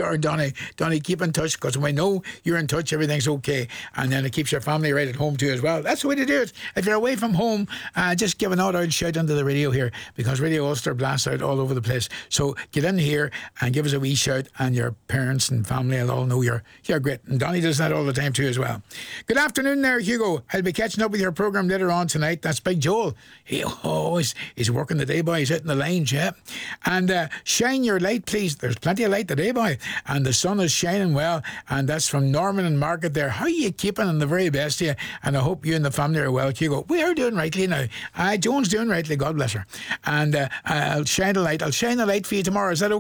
are, Donny. Donny, keep in touch, because when we know you're in touch, everything's okay. And then it keeps your family right at home too as well. That's the way to do it. If you're away from home, just give an out shout into the radio here, because Radio Ulster blasts out all over the place. So get in here and give us a wee shout, and your parents and family will all know you're great. And Donny does that all the time too as well. Good afternoon there, Hugo. I'll be catching up with your programme later on tonight. That's Big Joel. He's working the day, boy. He's hitting the lines, yeah. And shine your light, please. There's plenty of light today, boy. And the sun is shining well. And that's from Norman and Margaret there. How are you keeping? And the very best of you. And I hope you and the family are well, Hugo. We are doing rightly now. Joan's doing rightly, God bless her. And I'll shine a light. I'll shine a light for you tomorrow. Is that okay?